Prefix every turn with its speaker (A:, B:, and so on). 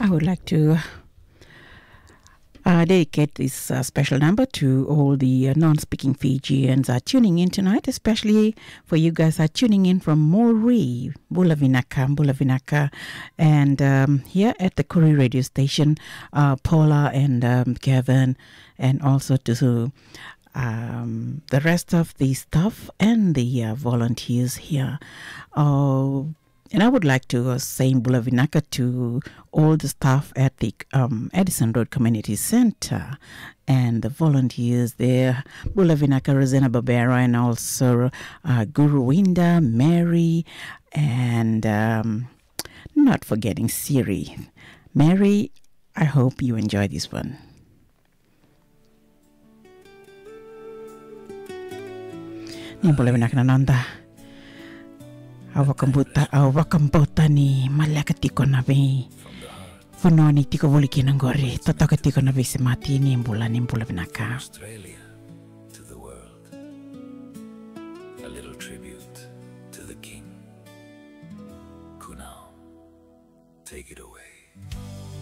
A: I would like to dedicate this special number to all the non-speaking Fijians tuning in tonight, especially for you guys tuning in from Maury, Bulavinaka, and here at the Kuri radio station, Paula and Kevin, and also to the rest of the staff and the volunteers here. And I would like to say in Bulavinaka to all the staff at the Edison Road Community Center and the volunteers there, Bulavinaka, Rosena Barbera, and also Guru Winda, Mary, and not forgetting Siri. Mary, I hope you enjoy this one. Ni Bulavinaka Nananda. Awakambota ni malakatiko na be funoni tiko voliki nangori totokatiko na be semati ni mbula vinaka.
B: Australia to the world, a little tribute to the king. Kunal, take it away.